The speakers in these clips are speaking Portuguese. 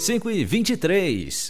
5h23.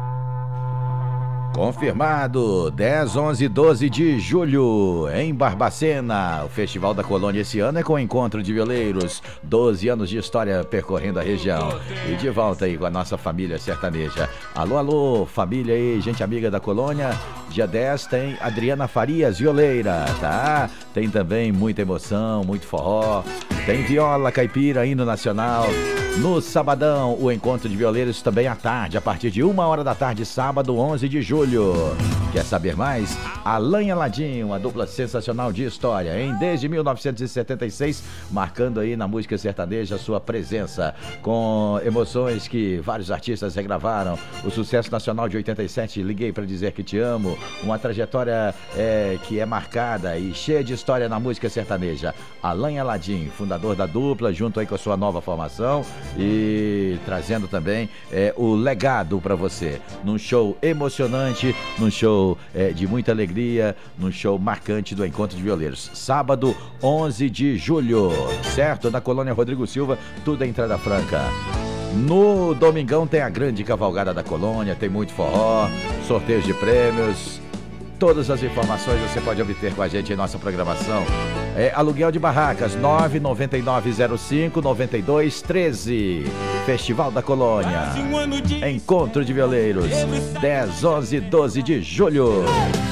Confirmado, 10, 11 e 12 de julho, em Barbacena. O Festival da Colônia esse ano é com o Encontro de Violeiros. 12 anos de história percorrendo a região. E de volta aí com a nossa família sertaneja. Alô, alô, família aí, gente amiga da Colônia. Dia 10 tem Adriana Farias, violeira, tá? Tem também muita emoção, muito forró. Tem viola caipira, hino nacional. No sabadão, o Encontro de Violeiros também à tarde, a partir de 1h da tarde, sábado, 11 de julho. Quer saber mais? Alain e Aladim, uma dupla sensacional de história, hein? Desde 1976, marcando aí na música sertaneja a sua presença, com emoções que vários artistas regravaram. O sucesso nacional de 87, Liguei Pra Dizer Que Te Amo, uma trajetória que é marcada e cheia de história na música sertaneja. Alain e Aladim, fundador da dupla, junto aí com a sua nova formação e trazendo também o legado pra você, num show emocionante, num show de muita alegria, num show marcante do Encontro de Violeiros. Sábado, 11 de julho, certo? Na Colônia Rodrigo Silva, tudo é entrada franca. No domingão tem a grande cavalgada da Colônia, tem muito forró, sorteios de prêmios. Todas as informações você pode obter com a gente em nossa programação. Aluguel de barracas, 99905-9213. Festival da Colônia. Encontro de Violeiros, 10, 11 e 12 de julho.